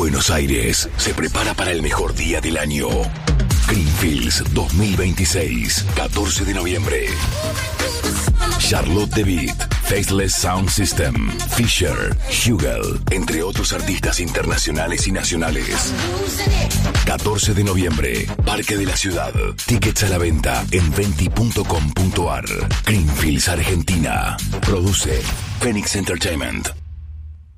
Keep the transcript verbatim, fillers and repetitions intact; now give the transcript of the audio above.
Buenos Aires se prepara para el mejor día del año. Greenfields dos mil veintiséis, catorce de noviembre. Charlotte DeWitt, Faceless Sound System, Fisher, Hugel, entre otros artistas internacionales y nacionales. catorce de noviembre, Parque de la Ciudad. Tickets a la venta en venti punto com punto ar. Greenfields, Argentina. Produce Phoenix Entertainment.